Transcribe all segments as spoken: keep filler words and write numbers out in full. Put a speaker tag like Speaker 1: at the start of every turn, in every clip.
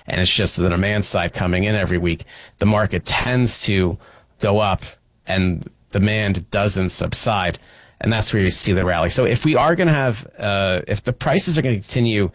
Speaker 1: and it's just the demand side coming in every week, the market tends to go up and demand doesn't subside. And that's where you see the rally. So if we are going to have, uh, if the prices are going to continue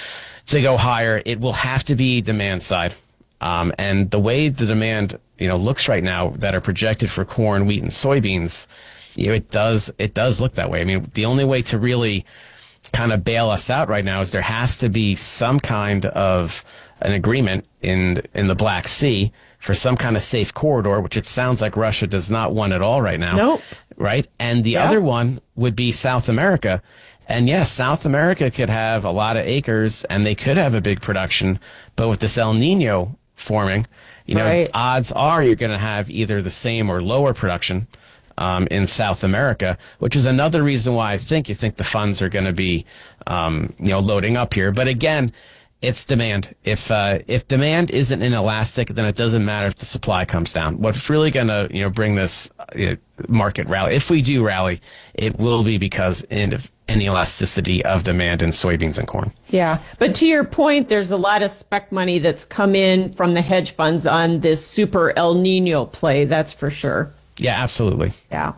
Speaker 1: to go higher, it will have to be demand side. Um, and the way the demand, you know, looks right now that are projected for corn, wheat, and soybeans, you know, it does, it does look that way. I mean, the only way to really kind of bail us out right now is there has to be some kind of an agreement in, in the Black Sea for some kind of safe corridor, which it sounds like Russia does not want at all right now.
Speaker 2: Nope.
Speaker 1: Right? And the
Speaker 2: Yeah.
Speaker 1: other one would be South America. And yes, South America could have a lot of acres and they could have a big production, but with this El Nino forming, you know,
Speaker 2: Right.
Speaker 1: odds are you're going to have either the same or lower production um, in South America, which is another reason why I think you think the funds are going to be, um, you know, loading up here. But again, it's demand. If uh, if demand isn't inelastic, then it doesn't matter if the supply comes down. What's really going to you know bring this uh, market rally, if we do rally, it will be because in inelasticity of demand in soybeans and corn.
Speaker 2: Yeah. But to your point, there's a lot of spec money that's come in from the hedge funds on this super El Nino play. That's for sure.
Speaker 1: Yeah, absolutely.
Speaker 2: Yeah.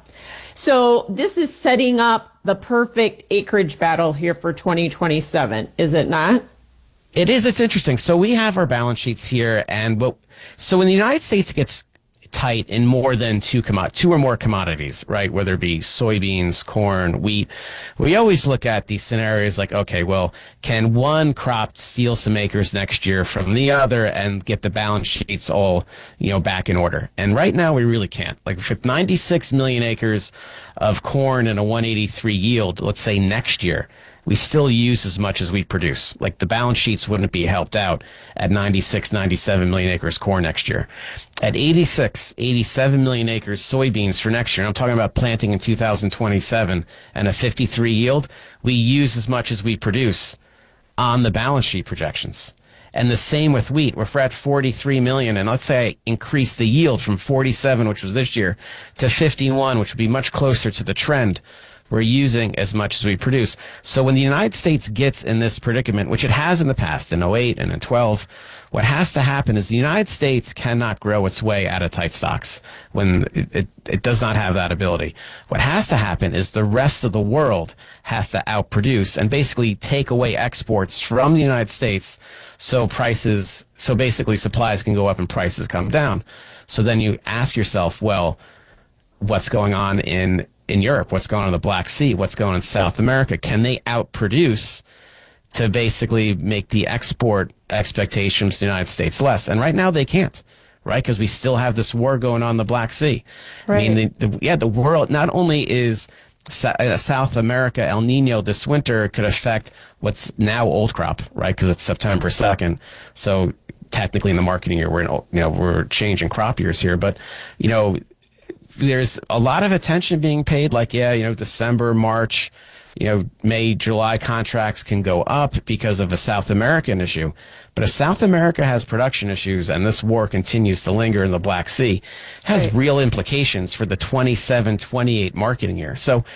Speaker 2: So this is setting up the perfect acreage battle here for twenty twenty-seven, is it not?
Speaker 1: It is. It's interesting. So we have our balance sheets here, and what? So when the United States gets tight in more than two commo- two or more commodities, right? Whether it be soybeans, corn, wheat, we always look at these scenarios like, okay, well, can one crop steal some acres next year from the other and get the balance sheets all, you know, back in order? And right now, we really can't. Like, with ninety-six million acres of corn and a one eighty-three yield, let's say next year, we still use as much as we produce. Like, the balance sheets wouldn't be helped out at ninety-six, ninety-seven million acres corn next year. At eighty-six, eighty-seven million acres soybeans for next year, I'm talking about planting in two thousand twenty-seven, and a fifty-three yield, we use as much as we produce on the balance sheet projections. And the same with wheat. If we're at forty-three million, and let's say I increase the yield from forty-seven, which was this year, to fifty-one, which would be much closer to the trend, we're using as much as we produce. So when the United States gets in this predicament, which it has in the past, in oh eight and in twelve, what has to happen is the United States cannot grow its way out of tight stocks when it, it, it does not have that ability. What has to happen is the rest of the world has to outproduce and basically take away exports from the United States so prices, so basically supplies can go up and prices come down. So then you ask yourself, well, what's going on in in Europe? What's going on in the Black Sea? What's going on in South America? Can they outproduce to basically make the export expectations to the United States less? And right now they can't, right? Because we still have this war going on in the Black Sea.
Speaker 2: Right.
Speaker 1: I mean, the, the, yeah, the world, not only is Sa- uh, South America El Nino this winter could affect what's now old crop, right? Because it's September second. So technically in the marketing year, we're in, you know, we're changing crop years here, but you know, there's a lot of attention being paid, like, yeah, you know, December, March, you know, May, July contracts can go up because of a South American issue. But if South America has production issues and this war continues to linger in the Black Sea, it has
Speaker 2: Right.
Speaker 1: real implications for the twenty-seven twenty-eight marketing year. So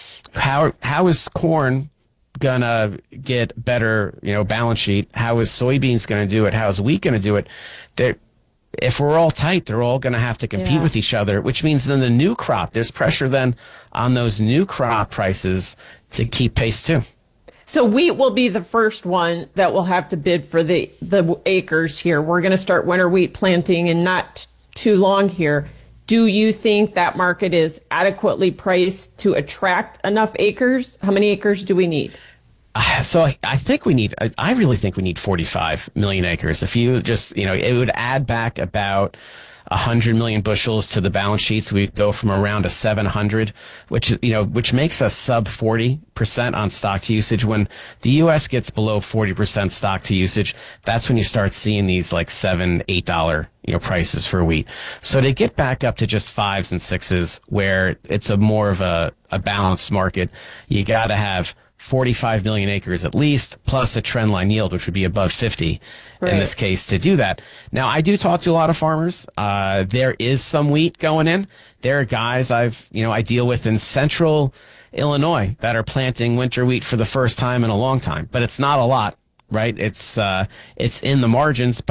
Speaker 1: how how is corn gonna get better, you know, balance sheet? How is soybeans gonna do it? How is wheat gonna do it? They're, if we're all tight, they're all going to have to compete
Speaker 2: Yeah.
Speaker 1: with each other, which means then the new crop, there's pressure then on those new crop prices to keep pace too.
Speaker 2: So wheat will be the first one that will have to bid for the, the acres here. We're going to start winter wheat planting in not too long here. Do you think that market is adequately priced to attract enough acres? How many acres do we need?
Speaker 1: Uh, So I, I think we need, I, I really think we need forty-five million acres. If you just, you know, it would add back about one hundred million bushels to the balance sheets. We go from around a seven hundred, which, you know, which makes us sub forty percent on stock to usage. When the U S gets below forty percent stock to usage, that's when you start seeing these like seven, eight dollar, you know, prices for wheat. So to get back up to just fives and sixes where it's a more of a, a balanced market, you got to have forty-five million acres at least, plus a trend line yield, which would be above fifty
Speaker 2: Right.
Speaker 1: in this case to do that. Now, I do talk to a lot of farmers. Uh, there is some wheat going in. There are guys I've, you know, I deal with in central Illinois that are planting winter wheat for the first time in a long time, but it's not a lot, right? It's, uh, it's in the margins. But